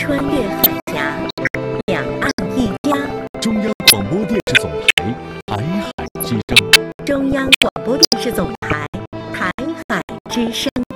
穿越海峡，两岸一家。 中央广播电视总台台海之声。 中央广播电视总台台海之声。